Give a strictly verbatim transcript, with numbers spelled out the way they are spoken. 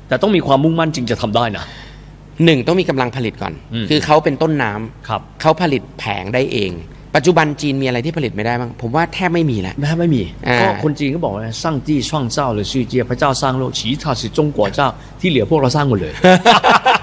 แต่ต้องมีความมุ่งมั่นจริงจะทำได้นะหนึ่งต้องมีกำลังผลิตก่อนคือเขาเป็นต้นน้ำเขาผลิตแผงได้เองปัจจุบันจีนมีอะไรที่ผลิตไม่ได้บ้างผมว่าแทบไม่มีแล้วแทบไม่มีก็คนจีนก็บอกว่า上帝创造了世界พระเจ้าสร้างโลก其他是中国เจ้าที่เหลือพวกเราสร้างหมดเลย